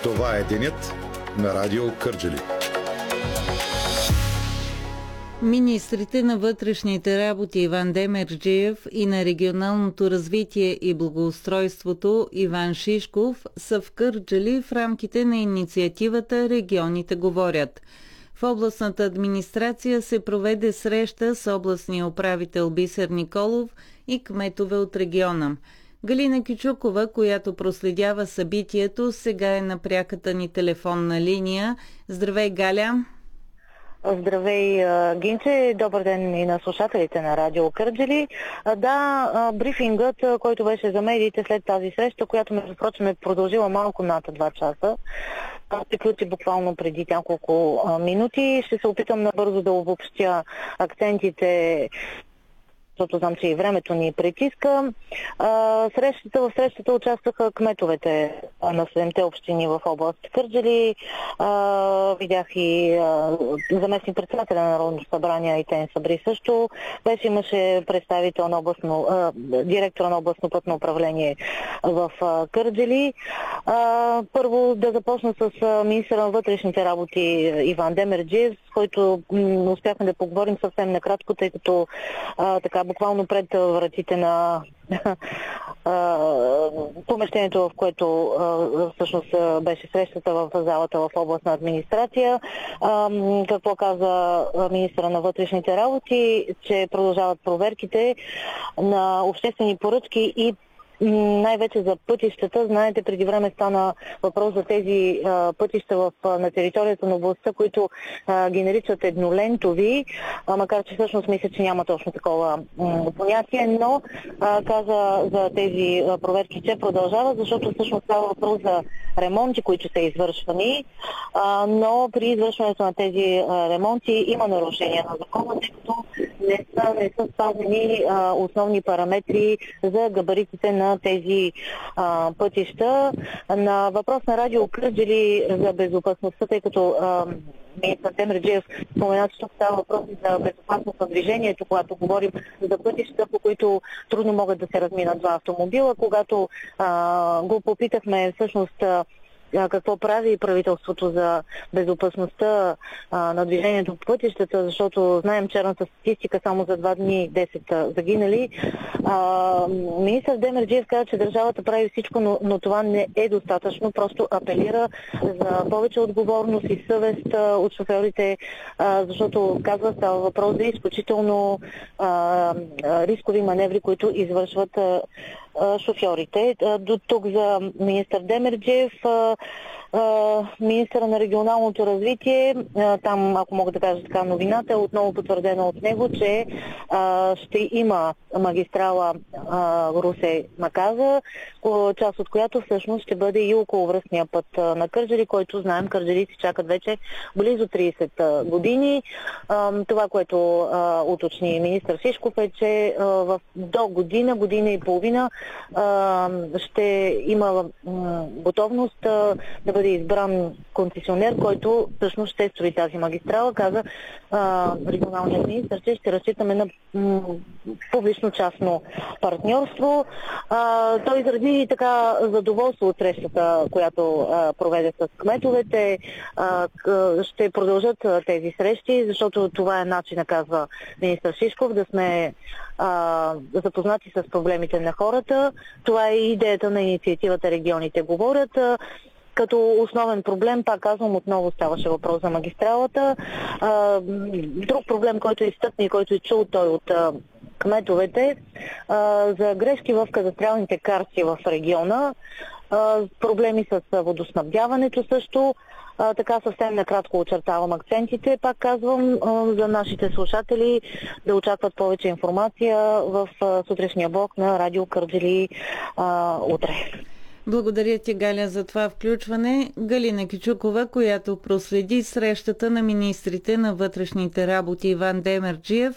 Това е денят на Радио Кърджали. Министрите на вътрешните работи Иван Демерджиев и на регионалното развитие и благоустройството Иван Шишков са в Кърджали в рамките на инициативата "Регионите говорят". В областната администрация се проведе среща с областния управител Бисер Николов и кметове от региона. Галина Кючукова, която проследява събитието, сега е на пряката ни телефонна линия. Здравей, Галя! Здравей, Гинче! Добър ден и на слушателите на Радио Кърджали. Да, брифингът, който беше за медиите след тази среща, която между прочим е продължила малко над 2 часа, приключи буквално преди няколко минути. Ще се опитам набързо да обобщя акцентите, защото знам, че и времето ни притиска. В срещата участваха кметовете на 7-те общини в област Кърджали. Видях и заместник-председателя на Народното събрание Айтен Сабри също. Имаше представител на директора на областно пътно управление в Кърджали. Първо да започна с министъра на вътрешните работи Иван Демерджиев, с който успяхме да поговорим съвсем накратко, тъй като буквално пред вратите на помещението, в което всъщност беше срещата в залата в областна администрация. Какво каза министъра на вътрешните работи? Че продължават проверките на обществени поръчки и най-вече за пътищата. Знаете, преди време стана въпрос за тези пътища на територията на областта, които ги наричат еднолентови, макар че всъщност мисля, че няма точно такова понятие, но каза за тези проверки, че продължава, защото всъщност става въпрос за ремонти, които са извършвани, но при извършването на тези ремонти има нарушения на закона, тъй като не са спазени основни параметри за габаритите на тези пътища. На въпрос на Радио Кърджали за безопасността, тъй като министър Демерджиев спомена, че тук става въпрос за безопасност на движението, когато говорим за пътища, по които трудно могат да се разминат два автомобила. Когато го попитахме всъщност какво прави правителството за безопасността на движението по пътищата, защото знаем черната статистика, само за 2 дни 10 загинали. Министър Демерджиев каза, че държавата прави всичко, но това не е достатъчно. Просто апелира за повече отговорност и съвест от шофьорите, защото казва, става въпрос за изключително рискови маневри, които извършват шофьорите. До тук за министър Демерджиев. Министъра на регионалното развитие, там, ако мога да кажа така, новината е отново потвърдена от него, че ще има магистрала Русе-Маказа, част от която всъщност ще бъде и околовръстния път на Кърджали, който знаем, кърджалийци чакат вече близо 30 години. Това, което уточни министър Шишков, е, че до година и половина ще има готовност да бъде избран концесионер, който всъщност ще строи тази магистрала. Каза регионалният министър, че ще разчитаме на публично-частно партньорство. Той изрази така задоволство от срещата, която проведе с кметовете. Ще продължат тези срещи, защото това е начина, казва министър Шишков, да сме запознати с проблемите на хората. Това е идеята на инициативата "Регионите говорят". Като основен проблем, пак казвам, отново ставаше въпрос за магистралата. Друг проблем, който е изтъкна и който е чул той от кметовете, за грешки в кадастралните карти в региона, проблеми с водоснабдяването също. Така съвсем накратко очертавам акцентите. Пак казвам за нашите слушатели да очакват повече информация в сутрешния блок на Радио Кърджали утре. Благодаря ти, Галя, за това включване. Галина Кючукова, която проследи срещата на министрите на вътрешните работи Иван Демерджиев